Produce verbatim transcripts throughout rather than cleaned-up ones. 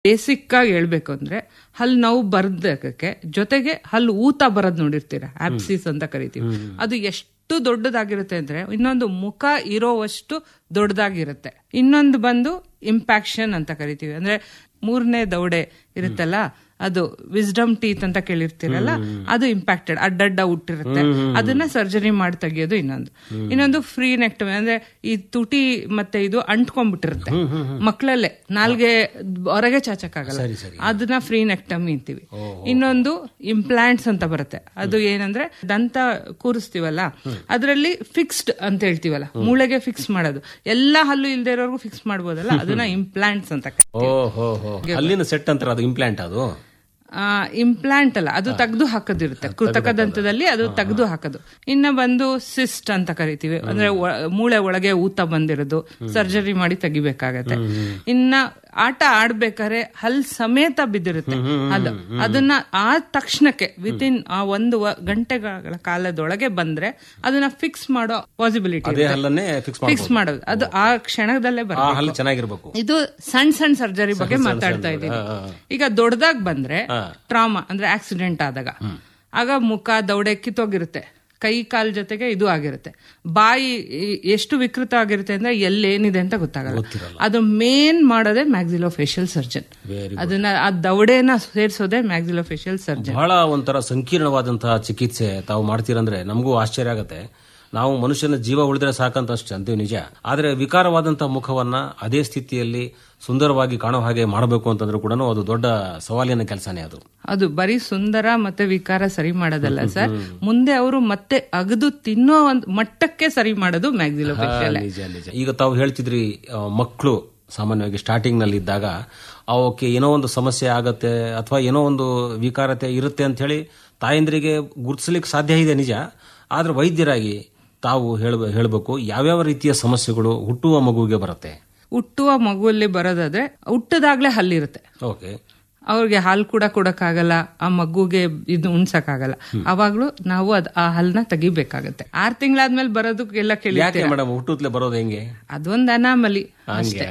Basic ಆಗಿ ಹೇಳ್ಬೇಕು ಅಂದ್ರೆ ಹಲ್ಲು ನೋವು ಬರ್ದಕ್ಕೆ ಜೊತೆಗೆ ಹಲ್ಲು ಊತ ಬರೋದ್ ನೋಡಿರ್ತೀರ, ಆಪ್ಸಿಸ್ ಅಂತ ಕರಿತೀವಿ. ಅದು ಎಷ್ಟು ದೊಡ್ಡದಾಗಿರುತ್ತೆ ಅಂದ್ರೆ ಇನ್ನೊಂದು ಮುಖ ಇರೋವಷ್ಟು ದೊಡ್ಡದಾಗಿರುತ್ತೆ. ಇನ್ನೊಂದು ಬಂದು ಇಂಪ್ಯಾಕ್ಷನ್ ಅಂತ ಕರಿತೀವಿ. ಅಂದ್ರೆ ಮೂರನೇ ದೌಡೆ ಇರುತ್ತಲ್ಲ, ಅದು ವಿಸ್ಡಮ್ ಟೀತ್ ಅಂತ ಕೇಳಿರ್ತೀರಲ್ಲ, ಅದು ಇಂಪ್ಯಾಕ್ಟೆಡ್ ಅಡ್ಡಡ್ಡ ಹುಟ್ಟಿರುತ್ತೆ. ಅದನ್ನ ಸರ್ಜರಿ ಮಾಡಿ ತೆಗಿಯೋದು ಇನ್ನೊಂದು. ಇನ್ನೊಂದು ಫ್ರೀ ನೆಕ್ಟಮಿ, ಅಂದ್ರೆ ಈ ತುಟಿ ಮತ್ತೆ ಇದು ಅಂಟ್ಕೊಂಡ್ಬಿಟ್ಟಿರುತ್ತೆ ಮಕ್ಕಳಲ್ಲೇ, ನಾಲ್ಗೆ ಹೊರಗೆ ಚಾಚಕ್ಕಾಗಲ್ಲ, ಅದನ್ನ ಫ್ರೀ ನೆಕ್ಟಮಿ ಅಂತೀವಿ. ಇನ್ನೊಂದು ಇಂಪ್ಲಾಂಟ್ಸ್ ಅಂತ ಬರುತ್ತೆ. ಅದು ಏನಂದ್ರೆ ದಂತ ಕೂರಿಸ್ತೀವಲ್ಲ ಅದರಲ್ಲಿ ಫಿಕ್ಸ್ಡ್ ಅಂತ ಹೇಳ್ತೀವಲ್ಲ, ಮೂಳೆಗೆ ಫಿಕ್ಸ್ ಮಾಡೋದು. ಎಲ್ಲಾ ಹಲ್ಲು ಇಲ್ದೇ ಇರೋರ್ಗು ಫಿಕ್ಸ್ ಮಾಡ್ಬೋದಲ್ಲ, ಅದನ್ನ ಇಂಪ್ಲಾಂಟ್ಸ್ ಅಂತ ಕರಿತೀವಿ. ಸೆಟ್ ಅಂತಾರೆ, ಅದು ಇಂಪ್ಲಾಂಟ್. ಅದು ಇಂಪ್ಲಾಂಟ್ ಅಲ್ಲ, ಅದು ತೆಗೆದು ಹಾಕೋದಿರುತ್ತೆ ಕೃತಕ ದಂತದಲ್ಲಿ, ಅದು ತೆಗೆದು ಹಾಕೋದು. ಇನ್ನ ಬಂದು ಸಿಸ್ಟ್ ಅಂತ ಕರಿತೀವಿ, ಅಂದ್ರೆ ಮೂಳೆ ಒಳಗೆ ಊತ ಬಂದಿರೋದು, ಸರ್ಜರಿ ಮಾಡಿ ತೆಗಿಬೇಕಾಗತ್ತೆ. ಇನ್ನ ಆಟ ಆಡ್ಬೇಕಾದ್ರೆ ಹಲ್ ಸಮೇತ ಬಿದ್ದಿರುತ್ತೆ ಅದು, ಅದನ್ನ ಆ ತಕ್ಷಣಕ್ಕೆ ವಿತಿನ್ ಆ ಒಂದು ಗಂಟೆಗಳ ಕಾಲದೊಳಗೆ ಬಂದ್ರೆ ಅದನ್ನ ಫಿಕ್ಸ್ ಮಾಡೋ ಪಾಸಿಬಿಲಿಟಿ, ಫಿಕ್ಸ್ ಮಾಡೋದು ಅದು ಆ ಕ್ಷಣದಲ್ಲೇ ಬರಬೇಕು. ಇದು ಸಣ್ಣ ಸಣ್ಣ ಸರ್ಜರಿ ಬಗ್ಗೆ ಮಾತಾಡ್ತಾ ಇದ್ದೀನಿ. ಈಗ ದೊಡ್ಡದಾಗ್ ಬಂದ್ರೆ ಟ್ರಾಮಾ ಅಂದ್ರೆ ಆಕ್ಸಿಡೆಂಟ್ ಆದಾಗ, ಆಗ ಮುಖ ದೌಡೆ ಕಿತ್ತೋಗಿರುತ್ತೆ, ಕೈ ಕಾಲ್ ಜೊತೆಗೆ ಇದು ಆಗಿರುತ್ತೆ, ಬಾಯಿ ಎಷ್ಟು ವಿಕೃತ ಆಗಿರುತ್ತೆ ಅಂದ್ರೆ ಎಲ್ಲೇನಿದೆ ಅಂತ ಗೊತ್ತಾಗಲ್ಲ. ಅದು ಮೇನ್ ಮಾಡೋದೇ ಮ್ಯಾಕ್ಸಿಲೋಫೇಶಿಯಲ್ ಸರ್ಜನ್. ಅದನ್ನ ಆ ದೌಡೆನ ಸೇರಿಸೋದೇ ಮ್ಯಾಕ್ಸಿಲೋಫೇಶಿಯಲ್ ಸರ್ಜನ್. ಬಹಳ ಒಂಥರ ಸಂಕೀರ್ಣವಾದಂತಹ ಚಿಕಿತ್ಸೆ ತಾವು ಮಾಡ್ತೀರಂದ್ರೆ ನಮಗೂ ಆಶ್ಚರ್ಯ ಆಗತ್ತೆ. ನಾವು ಮನುಷ್ಯನ ಜೀವ ಉಳಿದ್ರೆ ಸಾಕಂತ ಅಷ್ಟೇ ಅಂತೀವಿ, ನಿಜ. ಆದ್ರೆ ವಿಕಾರವಾದಂತಹ ಮುಖವನ್ನ ಅದೇ ಸ್ಥಿತಿಯಲ್ಲಿ ಸುಂದರವಾಗಿ ಕಾಣೋ ಹಾಗೆ ಮಾಡಬೇಕು ಅಂತಂದ್ರೂ ಕೂಡ ಅದು ದೊಡ್ಡ ಸವಾಲಿನ ಕೆಲಸನೇ. ಅದು ಅದು ಬರೀ ಸುಂದರ ಮತ್ತೆ ವಿಕಾರ ಸರಿ ಮಾಡೋದಲ್ಲ ಸರ್, ಮುಂದೆ ಅವರು ಮತ್ತೆ ಅಗದು ತಿನ್ನೋ ಒಂದು ಮಟ್ಟಕ್ಕೆ ಸರಿ ಮಾಡೋದು ಮ್ಯಾಕ್ಸಿಲೋಫೇಶಿಯಲ್. ನಿಜ ನಿಜ. ಈಗ ತಾವು ಹೇಳ್ತಿದ್ರಿ, ಮಕ್ಕಳು ಸಾಮಾನ್ಯವಾಗಿ ಸ್ಟಾರ್ಟಿಂಗ್ ನಲ್ಲಿ ಇದ್ದಾಗ ಅವಕ್ಕೆ ಏನೋ ಒಂದು ಸಮಸ್ಯೆ ಆಗತ್ತೆ ಅಥವಾ ಏನೋ ಒಂದು ವಿಕಾರತೆ ಇರುತ್ತೆ ಅಂತ ಹೇಳಿ ತಾಯಂದ್ರಿಗೆ ಗುರುತಿಸಲಿಕ್ಕೆ ಸಾಧ್ಯ ಇದೆ, ನಿಜ. ಆದ್ರೆ ವೈದ್ಯರಾಗಿ ತಾವು ಹೇಳಬೇಕು, ಯಾವ್ಯಾವ ರೀತಿಯ ಸಮಸ್ಯೆಗಳು ಹುಟ್ಟುವ ಮಗುವಿಗೆ ಬರುತ್ತೆ? ಹುಟ್ಟುವ ಮಗುವಲ್ಲಿ ಬರೋದಾದ್ರೆ ಹುಟ್ಟದಾಗ್ಲೇ ಹಲ್ಲಿರುತ್ತೆ, ಅವ್ರಿಗೆ ಹಾಲು ಕೂಡ ಕೊಡಕ್ಕಾಗಲ್ಲ, ಆ ಮಗುಗೆ ಇದು ಉಣ್ಸಕ್ಕಾಗಲ್ಲ. ಅವಾಗ್ಲೂ ನಾವು ಅದ್ ಆ ಹಲ್ನ ತೆಗಿಬೇಕಾಗತ್ತೆ. ಆರ್ ತಿಂಗಳಾದ್ಮೇಲೆ ಬರೋದಕ್ಕೆಲ್ಲ ಕೇಳಿ ಮೇಡಮ್, ಹುಟ್ಟುತ್ತಲೇ ಬರೋದು ಹೆಂಗೆ? ಅದೊಂದು ಅನಾಮಲಿ ಅಷ್ಟೇ.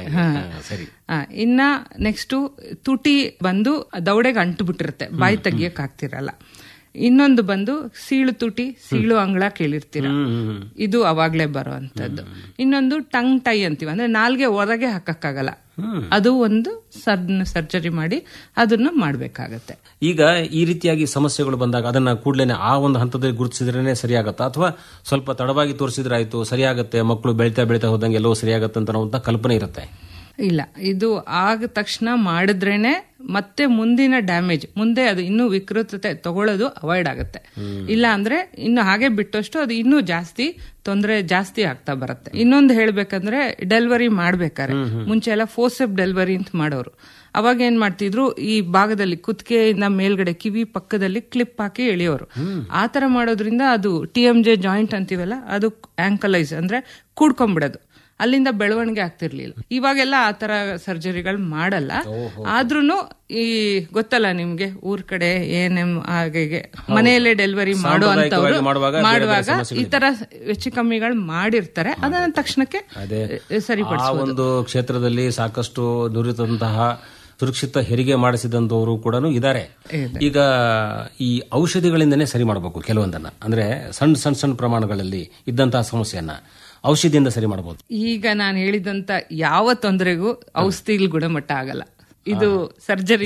ಇನ್ನ ನೆಕ್ಸ್ಟ್ ತುಟಿ ಬಂದು ದೌಡೆಗೆ ಅಂಟು ಬಿಟ್ಟಿರುತ್ತೆ, ಬಾಯಿ ತೆಗಿಯಕ್ ಆಗ್ತಿರಲ್ಲ. ಇನ್ನೊಂದು ಬಂದು ಸೀಳು ತುಟಿ, ಸೀಳು ಅಂಗಳ ಕೇಳಿರ್ತೀರ, ಇದು ಅವಾಗ್ಲೇ ಬರೋ ಅಂತದ್ದು. ಇನ್ನೊಂದು ಟಂಗ್ ಟೈ ಅಂತೀವಿ, ಅಂದ್ರೆ ನಾಲ್ಗೆ ಹೊರಗೆ ಹಾಕಕ್ಕಾಗಲ್ಲ, ಅದು ಒಂದು ಸರ್ಜರಿ ಮಾಡಿ ಅದನ್ನ ಮಾಡ್ಬೇಕಾಗತ್ತೆ. ಈಗ ಈ ರೀತಿಯಾಗಿ ಸಮಸ್ಯೆಗಳು ಬಂದಾಗ ಅದನ್ನ ಕೂಡಲೇ ಆ ಒಂದು ಹಂತದಲ್ಲಿ ಗುರುತಿಸಿದ್ರೇನೆ ಸರಿಯಾಗತ್ತಾ, ಅಥವಾ ಸ್ವಲ್ಪ ತಡವಾಗಿ ತೋರಿಸಿದ್ರೆ ಆಯ್ತು ಸರಿಯಾಗತ್ತೆ, ಮಕ್ಕಳು ಬೆಳಿತಾ ಬೆಳಿತಾ ಹೋದಂಗೆ ಎಲ್ಲವೂ ಸರಿಯಾಗತ್ತೆ ಅಂತ ಕಲ್ಪನೆ ಇರುತ್ತೆ? ಇಲ್ಲ, ಇದು ಆಗ ತಕ್ಷಣ ಮಾಡಿದ್ರೇನೆ ಮತ್ತೆ ಮುಂದಿನ ಡ್ಯಾಮೇಜ್, ಮುಂದೆ ಅದು ಇನ್ನೂ ವಿಕೃತತೆ ತಗೊಳ್ಳೋದು ಅವಾಯ್ಡ್ ಆಗುತ್ತೆ. ಇಲ್ಲ ಅಂದ್ರೆ ಇನ್ನು ಹಾಗೆ ಬಿಟ್ಟಷ್ಟು ಅದು ಇನ್ನೂ ಜಾಸ್ತಿ ತೊಂದರೆ ಜಾಸ್ತಿ ಆಗ್ತಾ ಬರುತ್ತೆ. ಇನ್ನೊಂದು ಹೇಳ್ಬೇಕಂದ್ರೆ, ಡೆಲಿವರಿ ಮಾಡ್ಬೇಕಾರೆ ಮುಂಚೆ ಎಲ್ಲ ಫೋರ್ಸೆಪ್ ಡೆಲಿವರಿ ಅಂತ ಮಾಡೋರು. ಅವಾಗ ಏನ್ ಮಾಡ್ತಿದ್ರು, ಈ ಭಾಗದಲ್ಲಿ ಕುತ್ತಿಗೆಯಿಂದ ಮೇಲ್ಗಡೆ ಕಿವಿ ಪಕ್ಕದಲ್ಲಿ ಕ್ಲಿಪ್ ಹಾಕಿ ಎಳೆಯೋರು. ಆತರ ಮಾಡೋದ್ರಿಂದ ಅದು ಟಿ ಎಂ ಜೆ ಜಾಯಿಂಟ್ ಅಂತೀವಲ್ಲ, ಅದು ಆಂಕಲೈಸ್ ಅಂದ್ರೆ ಕೂಡ್ಕೊಂಡ್ಬಿಡೋದು, ಅಲ್ಲಿಂದ ಬೆಳವಣಿಗೆ ಆಗ್ತಿರ್ಲಿಲ್ಲ. ಇವಾಗೆಲ್ಲ ಆತರ ಸರ್ಜರಿಗಳು ಮಾಡಲ್ಲ. ಆದ್ರೂನು ಈ ಗೊತ್ತಲ್ಲ ನಿಮ್ಗೆ, ಊರ್ ಕಡೆ ಎನ್ ಎಂ ಹಾಗೆ ಮನೆಯಲ್ಲೇ ಡೆಲಿವರಿ ಮಾಡುವಂತವ್ರು ಮಾಡುವಾಗ ಈ ತರ ಹೆಚ್ಚು ಕಮ್ಮಿಗಳು ಮಾಡಿರ್ತಾರೆ, ಅದನ್ನ ತಕ್ಷಣಕ್ಕೆ ಸರಿಪಡಿಸಬಹುದು. ಒಂದು ಕ್ಷೇತ್ರದಲ್ಲಿ ಸಾಕಷ್ಟು ನುರಿತಂತಹ ಸುರಕ್ಷಿತ ಹೆರಿಗೆ ಮಾಡಿಸಿದಂತವರು ಕೂಡ ಇದ್ದಾರೆ. ಈಗ ಈ ಔಷಧಿಗಳಿಂದನೇ ಸರಿ ಮಾಡಬೇಕು ಕೆಲವೊಂದನ್ನ, ಅಂದ್ರೆ ಸಣ್ಣ ಸಣ್ಣ ಸಣ್ಣ ಪ್ರಮಾಣಗಳಲ್ಲಿ ಇದ್ದಂತಹ ಸಮಸ್ಯೆಯನ್ನ ಔಷಧಿಯಿಂದ ಸರಿ ಮಾಡಬಹುದು. ಈಗ ನಾನು ಹೇಳಿದಂತ ಯಾವ ತೊಂದರೆಗೂ ಔಷಧಿಗಳ ಗುಣಮಟ್ಟ ಆಗಲ್ಲ, ಇದು ಸರ್ಜರಿ.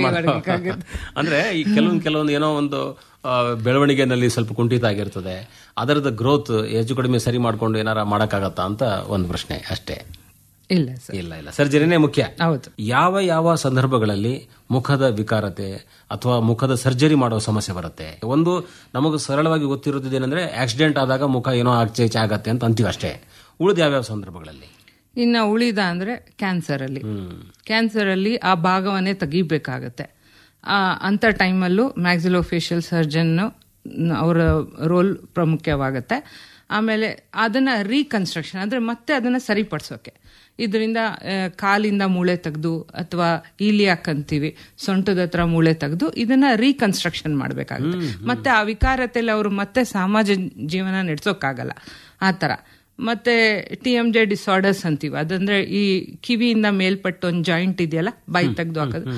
ಅಂದ್ರೆ ಈ ಕೆಲವೊಂದು ಕೆಲವೊಂದು ಏನೋ ಒಂದು ಬೆಳವಣಿಗೆನಲ್ಲಿ ಸ್ವಲ್ಪ ಕುಂಠಿತ ಆಗಿರ್ತದೆ, ಅದರದ ಗ್ರೋತ್ ಹೆಚ್ಚು ಕಡಿಮೆ ಸರಿ ಮಾಡ್ಕೊಂಡು ಏನಾರ ಮಾಡಕ್ಕಾಗತ್ತಾ ಅಂತ ಒಂದು ಪ್ರಶ್ನೆ ಅಷ್ಟೇ. ಇಲ್ಲ ಇಲ್ಲ ಇಲ್ಲ ಸರ್ಜರಿನೇ ಮುಖ್ಯ. ಹೌದು. ಯಾವ ಯಾವ ಸಂದರ್ಭಗಳಲ್ಲಿ ಮುಖದ ವಿಕಾರತೆ ಅಥವಾ ಮುಖದ ಸರ್ಜರಿ ಮಾಡೋ ಸಮಸ್ಯೆ ಬರುತ್ತೆ? ಒಂದು ನಮಗೆ ಸರಳವಾಗಿ ಗೊತ್ತಿರೋದೇನೆಂದ್ರೆ ಆಕ್ಸಿಡೆಂಟ್ ಆದಾಗ ಮುಖ ಏನೋ ಆಚೆ ಈಚೆ ಆಗತ್ತೆ ಅಂತ ಅಂತೀವಿ ಅಷ್ಟೇ. ಉಳಿದ ಯಾವ್ಯಾವ ಸಂದರ್ಭಗಳಲ್ಲಿ? ಇನ್ನ ಉಳಿದ ಅಂದ್ರೆ ಕ್ಯಾನ್ಸರ್ ಅಲ್ಲಿ ಕ್ಯಾನ್ಸರ್ ಅಲ್ಲಿ ಆ ಭಾಗವನ್ನೇ ತೆಗಿಬೇಕಾಗತ್ತೆ. ಅಂತ ಟೈಮಲ್ಲೂ ಮ್ಯಾಕ್ಸಿಲೋಫೇಶಿಯಲ್ ಸರ್ಜನ್ ಅವರ ರೋಲ್ ಪ್ರಮುಖವಾಗತ್ತೆ. ಆಮೇಲೆ ಅದನ್ನ ರೀಕನ್ಸ್ಟ್ರಕ್ಷನ್ ಅಂದ್ರೆ ಮತ್ತೆ ಅದನ್ನ ಸರಿಪಡಿಸೋಕೆ, ಇದರಿಂದ ಕಾಲಿಂದ ಮೂಳೆ ತೆಗೆದು ಅಥವಾ ಈಲಿಯಾಕ್ ಅಂತೀವಿ, ಸೊಂಟದ ಹತ್ರ ಮೂಳೆ ತೆಗೆದು ಇದನ್ನ ರೀಕನ್ಸ್ಟ್ರಕ್ಷನ್ ಮಾಡಬೇಕಾಗುತ್ತೆ. ಮತ್ತೆ ಆ ವಿಕಾರತೆಯಲ್ಲಿ ಅವರು ಮತ್ತೆ ಸಮಾಜ ಜೀವನ ನಡೆಸೋಕ್ಕಾಗಲ್ಲ ಆತರ. ಮತ್ತೆ ಟಿ ಎಂ ಜೆ ಡಿಸಾರ್ಡರ್ಸ್ ಅಂತೀವಿ, ಅದಂದ್ರೆ ಈ ಕಿವಿಯಿಂದ ಮೇಲ್ಪಟ್ಟು ಒಂದು ಜಾಯಿಂಟ್ ಇದೆಯಲ್ಲ, ಬಾಯಿ ತೆಗೆದು ಹಾಕೋದು,